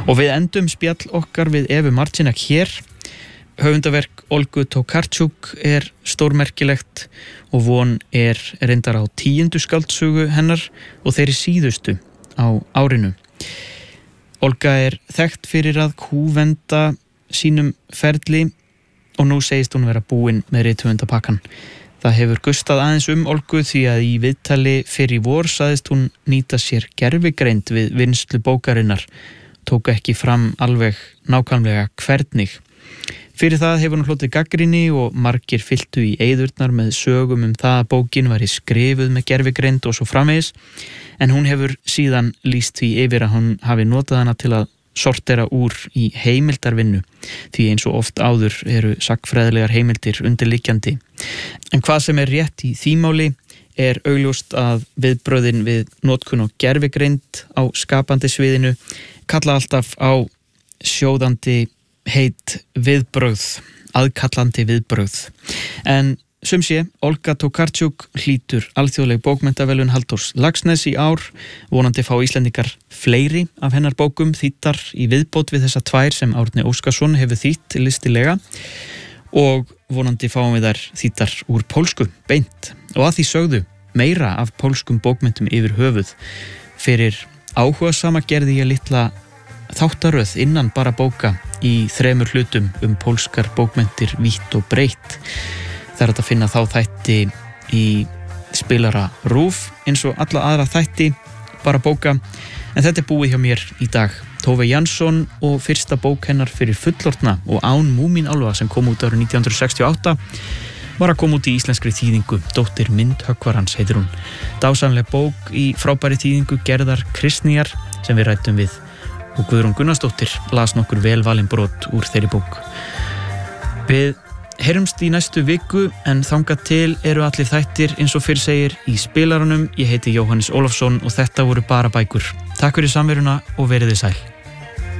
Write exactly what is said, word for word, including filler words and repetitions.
Og við endum spjall okkar við Evu Marcinak hér. Höfundaverk Olgu Tokarczuk er stórmerkilegt og von er reyndar á tíundu skáldsögu hennar og þeirri síðustu á árinu. Olga er þekkt fyrir að kúvenda sínum ferli og nú segist hún vera búin með rithöfundapakkann. Það hefur gustað aðeins um Olgu því að í viðtali fyrir í vor sagðist hún nýta sér gervigreind við vinnslu bókarinnar, tók ekki fram alveg nákvæmlega hvernig. Fyrir það hefur hún hlotið gagnrýni og margir fylltu í eyðurnar með sögum um það að bókin væri skrifuð með gervigreind og svo framvegis, en hún hefur síðan lýst því yfir að hún hafi notað hana til að sortera úr í heimildarvinnu, því eins og oft áður eru sagnfræðilegar heimildir undirliggjandi. En hvað sem er rétt í því máli er augljóst að viðbrögðin við notkun og gervigreind á skapandi sviðinu kalla alltaf á sjóðandi heit viðbrögð, aðkallandi viðbrögð. En sum sé, Olga Tokarczuk hlýtur alþjóðleg bókmenntaverðlaun Halldórs Laxness í ár, vonandi fá Íslendingar fleiri af hennar bókum þýddar í viðbót við þessa tvær sem Árni Óskarsson hefur þýtt listilega og vonandi fáum við þær þýddar úr pólsku beint. Og að því sögðu meira af pólskum bókmenntum yfir höfuð. Fyrir áhugasama gerði ég litla þáttaröð innan bara bóka í þremur hlutum um pólskar bókmenntir vítt og breitt. Það er hægt að finna þá þætti í spilara RÚV eins og alla aðra þætti bara bóka, en þetta er búið hjá mér í dag. Tove Jansson og fyrsta bók hennar fyrir fullorðna og án Múmínálfa sem kom út árið nítján hundruð sextíu og átta var að koma út í íslenskri þýðingu. Dóttir myndhöggvarans heitir hún. Dásamleg bók í frábæri þýðingu Gerðar Kristnýjar sem við ræddum við og Guðrún Gunnarsdóttir las nokkur vel valin brot úr þeirri bók. Við heyrumst í næstu viku en þangað til eru allir þættir eins og fyrr segir í spilaranum. Ég heiti Jóhannes Ólafsson og þetta voru bara bækur. Takk fyrir samveruna og verið þið sæl.